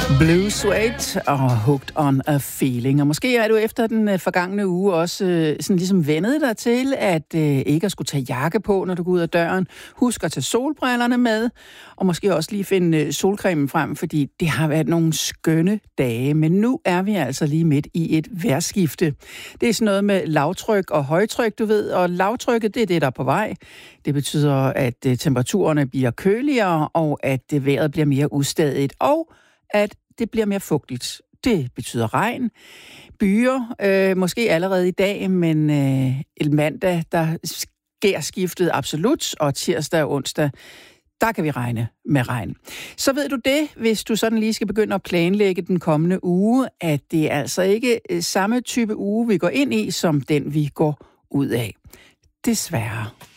Blue Suede og Hooked on a Feeling. Og måske er du efter den forgangne uge også sådan ligesom vendet dig til, at ikke at skulle tage jakke på, når du går ud af døren. Husk at tage solbrillerne med, og måske også lige finde solcremen frem, fordi det har været nogle skønne dage. Men nu er vi altså lige midt i et vejrskifte. Det er sådan noget med lavtryk og højtryk, du ved, og lavtrykket, det er det, der er på vej. Det betyder, at temperaturerne bliver køligere, og at vejret bliver mere ustadigt, og at det bliver mere fugtigt. Det betyder regn, byer, måske allerede i dag, men mandag, der sker skiftet absolut, og tirsdag og onsdag, der kan vi regne med regn. Så ved du det, hvis du sådan lige skal begynde at planlægge den kommende uge, at det er altså ikke samme type uge, vi går ind i, som den vi går ud af. Desværre.